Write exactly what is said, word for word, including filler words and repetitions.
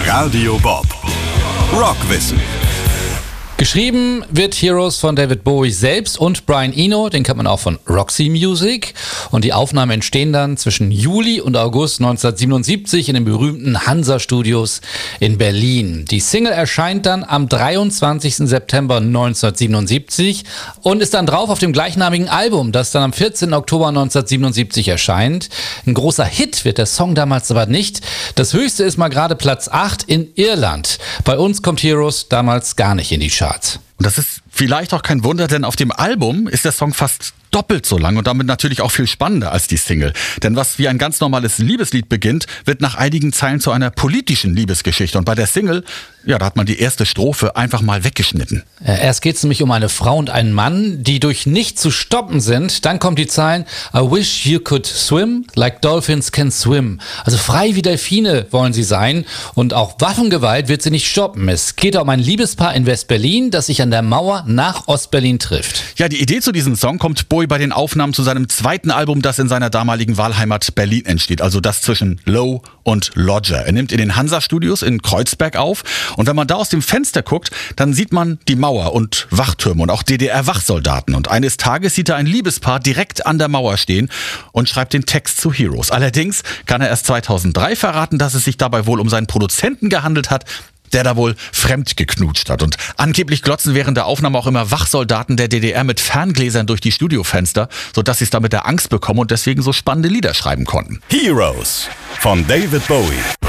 Radio Bob. Rockwissen. Geschrieben wird Heroes von David Bowie selbst und Brian Eno, den kennt man auch von Roxy Music. Und die Aufnahmen entstehen dann zwischen Juli und August neunzehnhundertsiebenundsiebzig in den berühmten Hansa-Studios in Berlin. Die Single erscheint dann am dreiundzwanzigsten September neunzehnhundertsiebenundsiebzig und ist dann drauf auf dem gleichnamigen Album, das dann am vierzehnten Oktober neunzehnhundertsiebenundsiebzig erscheint. Ein großer Hit wird der Song damals aber nicht. Das höchste ist mal gerade Platz acht in Irland. Bei uns kommt Heroes damals gar nicht in die Charts. Und das ist vielleicht auch kein Wunder, denn auf dem Album ist der Song fast doppelt so lang und damit natürlich auch viel spannender als die Single. Denn was wie ein ganz normales Liebeslied beginnt, wird nach einigen Zeilen zu einer politischen Liebesgeschichte. Und bei der Single, ja, da hat man die erste Strophe einfach mal weggeschnitten. Erst geht es nämlich um eine Frau und einen Mann, die durch nicht zu stoppen sind. Dann kommen die Zeilen I wish you could swim like dolphins can swim. Also frei wie Delfine wollen sie sein. Und auch Waffengewalt wird sie nicht stoppen. Es geht um ein Liebespaar in West-Berlin, das sich an der Mauer nach Ostberlin trifft. Ja, die Idee zu diesem Song kommt Bowie bei den Aufnahmen zu seinem zweiten Album, das in seiner damaligen Wahlheimat Berlin entsteht. Also das zwischen Low und Lodger. Er nimmt in den Hansa-Studios in Kreuzberg auf. Und wenn man da aus dem Fenster guckt, dann sieht man die Mauer und Wachtürme und auch D D R-Wachsoldaten. Und eines Tages sieht er ein Liebespaar direkt an der Mauer stehen und schreibt den Text zu Heroes. Allerdings kann er erst zweitausenddrei verraten, dass es sich dabei wohl um seinen Produzenten gehandelt hat, der da wohl fremd geknutscht hat. Und angeblich glotzen während der Aufnahme auch immer Wachsoldaten der D D R mit Ferngläsern durch die Studiofenster, sodass sie es damit der Angst bekommen und deswegen so spannende Lieder schreiben konnten. Heroes von David Bowie.